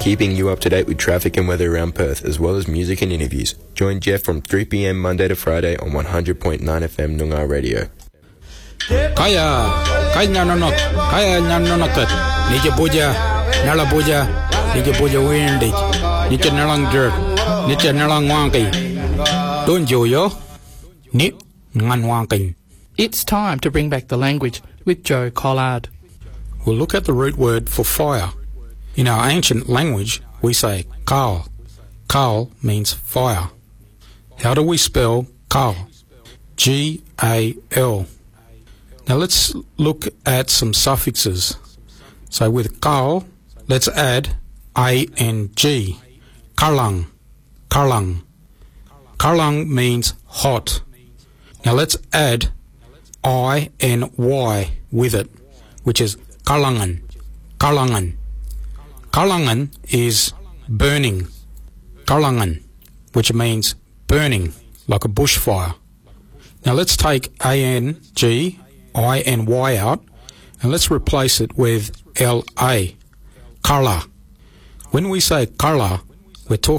keeping you up to date with traffic and weather around Perth, as well as music and interviews. Join Jeff from 3 p.m. Monday to Friday on 100.9 FM Noongar Radio. Kaya nyanonot, Nija Buja, Nala Buja, Nija Buja Windy, Nija Nalang Jerk, Nija Nalang Wanky. Don't yo, Nip Ngan Wanking. It's time to bring back the language with Joe Collard. We'll look at the root word for fire. In our ancient language, we say Kal. Kal means fire. How do we spell Kal? G-A-L. Now let's look at some suffixes. So with Kal, let's add A-N-G. Karlang. Karlang. Karlang means hot. Now let's add I-N-Y with it, which is Karlangan. Karlangan. Karlangan is burning. Karlangan, which means burning, like a bushfire. Now let's take A-N-G, I-N-Y out, and let's replace it with L-A. Karla. When we say Karla, we're talking